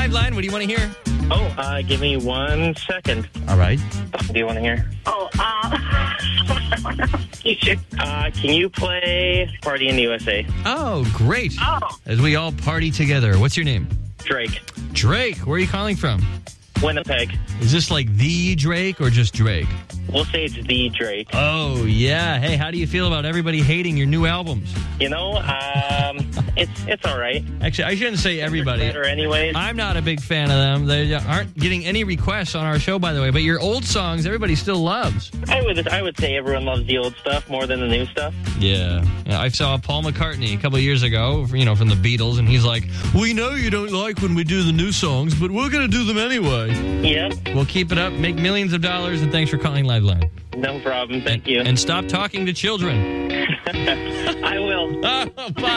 Liveline. What do you want to hear? Give me 1 second. All right. What do you want to hear? Can you play Party in the USA? Oh, great. As we all party together. What's your name? Drake. Drake. Where are you calling from? Winnipeg. Is this like the Drake or just Drake? We'll say it's the Drake. Oh, yeah. Hey, how do you feel about everybody hating your new albums? You know, it's all right. Actually, I shouldn't say everybody. Better anyways. I'm not a big fan of them. They aren't getting any requests on our show, by the way. But your old songs, everybody still loves. I would say everyone loves the old stuff more than the new stuff. Yeah. I saw Paul McCartney a couple of years ago, from the Beatles, and he's like, "We know you don't like when we do the new songs, but we're going to do them anyway." Yeah. Well, keep it up, make millions of dollars, and thanks for calling Liveline. No problem. Thank you. And stop talking to children. I will. Oh, bye.